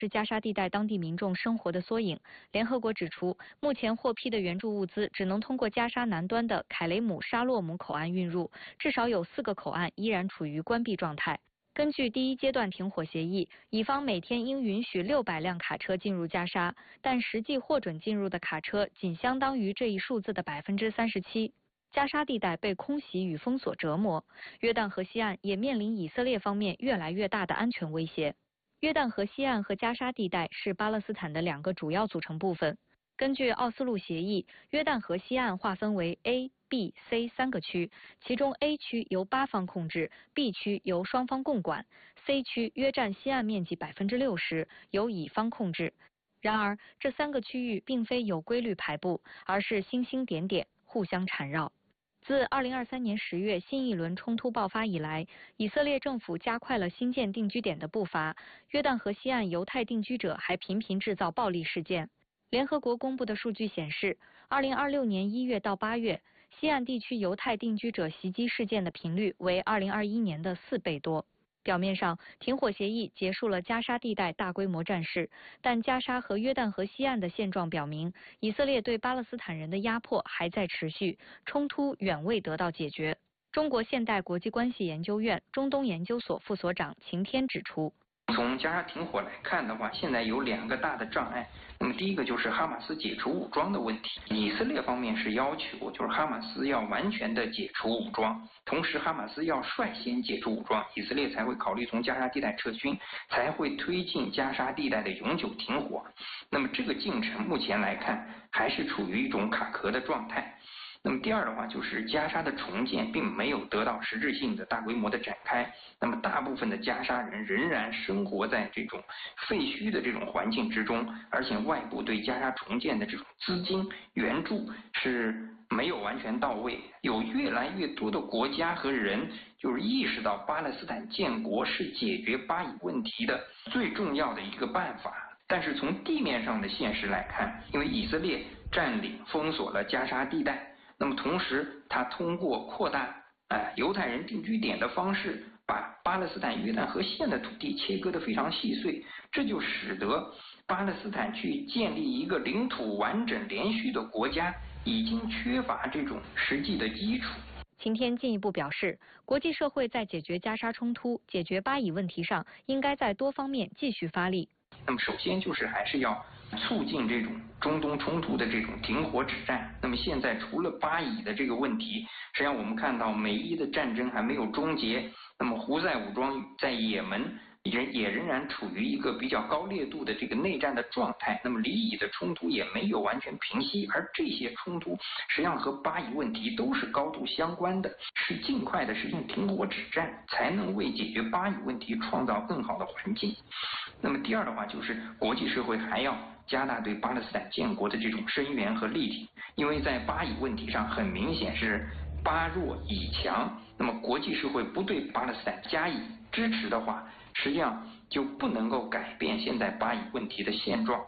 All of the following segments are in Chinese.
是加沙地带当地民众生活的缩影。联合国指出，目前获批的援助物资只能通过加沙南端的凯雷姆沙洛姆口岸运入，至少有4个口岸依然处于关闭状态。根据第一阶段停火协议，以方每天应允许600辆卡车进入加沙，但实际获准进入的卡车仅相当于这一数字的37%。加沙地带被空袭与封锁折磨，约旦河西岸也面临以色列方面越来越大的安全威胁。约旦河西岸和加沙地带是巴勒斯坦的2个主要组成部分。根据奥斯陆协议，约旦河西岸划分为 A、B、C 3个区，其中 A 区由8方控制 ，B 区由双方共管 ，C 区约占西岸面积60%，由乙方控制。然而，这3个区域并非有规律排布，而是星星点点，互相缠绕。自2023年10月新一轮冲突爆发以来，以色列政府加快了新建定居点的步伐。约旦河西岸犹太定居者还频频制造暴力事件。联合国公布的数据显示，2026年1月到8月，西岸地区犹太定居者袭击事件的频率为2021年的4倍多。表面上，停火协议结束了加沙地带大规模战事，但加沙和约旦河西岸的现状表明，以色列对巴勒斯坦人的压迫还在持续，冲突远未得到解决。中国现代国际关系研究院中东研究所副所长秦天指出， 从加沙停火来看的话，现在有2个大的障碍。那么第一个就是哈马斯解除武装的问题，以色列方面是要求就是哈马斯要完全的解除武装，同时哈马斯要率先解除武装，以色列才会考虑从加沙地带撤军，才会推进加沙地带的永久停火。那么这个进程目前来看还是处于一种卡壳的状态。那么第二的话，就是加沙的重建并没有得到实质性的大规模的展开。那么大部分的加沙人仍然生活在这种废墟的这种环境之中，而且外部对加沙重建的这种资金援助是没有完全到位。有越来越多的国家和人就是意识到巴勒斯坦建国是解决巴以问题的最重要的一个办法。但是从地面上的现实来看，因为以色列占领封锁了加沙地带，那么同时他通过扩大犹太人定居点的方式，把巴勒斯坦约旦河西岸的土地切割得非常细碎，这就使得巴勒斯坦去建立一个领土完整连续的国家已经缺乏这种实际的基础。 秦天进一步表示，国际社会在解决加沙冲突、解决巴以问题上，应该在多方面继续发力。 那么首先就是还是要促进这种中东冲突的这种停火止战。那么现在除了巴以的这个问题，实际上我们看到美伊的战争还没有终结，那么胡塞武装在也门也仍然处于一个比较高烈度的这个内战的状态，那么黎以的冲突也没有完全平息，而这些冲突实际上和巴以问题都是高度相关的，是尽快的实现停火止战，才能为解决巴以问题创造更好的环境。那么第二的话，就是国际社会还要加大对巴勒斯坦建国的这种声援和力挺，因为在巴以问题上很明显是巴弱以强，那么国际社会不对巴勒斯坦加以支持的话，实际上就不能够改变现在巴以问题的现状。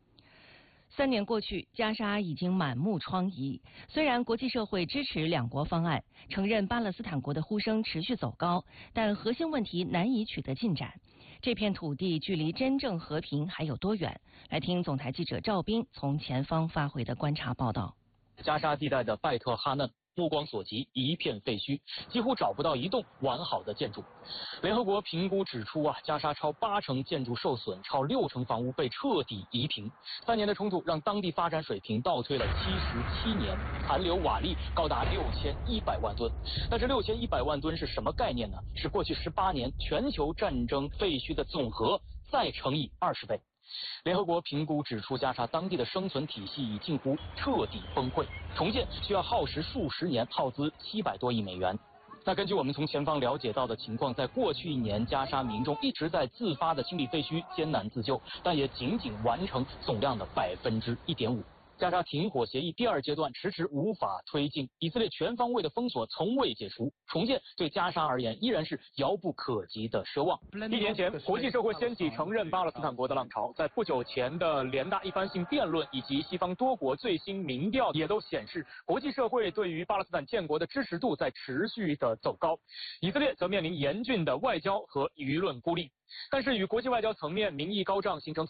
3年过去，加沙已经满目疮痍。虽然国际社会支持2国方案，承认巴勒斯坦国的呼声持续走高，但核心问题难以取得进展。这片土地距离真正和平还有多远？来听总台记者赵斌从前方发回的观察报道。 加沙地带的拜特哈嫩，目光所及一片废墟，几乎找不到一栋完好的建筑。联合国评估指出加沙超80%建筑受损，超60%房屋被彻底夷平。3年的冲突让当地发展水平倒退了77年，残留瓦砾高达6100万吨。但是6100万吨是什么概念呢？是过去18年全球战争废墟的总和再乘以20倍。联合国评估指出，加沙当地的生存体系已近乎彻底崩溃，重建需要耗时数十年，耗资700多亿美元。那根据我们从前方了解到的情况，在过去1年，加沙民众一直在自发的清理废墟，艰难自救，但也仅仅完成总量的1.5%。加沙停火协议第2阶段迟迟无法推进，以色列全方位的封锁从未解除，重建对加沙而言依然是遥不可及的奢望。1年前，国际社会掀起承认巴勒斯坦国的浪潮，在不久前的联大一般性辩论以及西方多国最新民调也都显示，国际社会对于巴勒斯坦建国的支持度在持续的走高，以色列则面临严峻的外交和舆论孤立。但是与国际外交层面民意高涨形成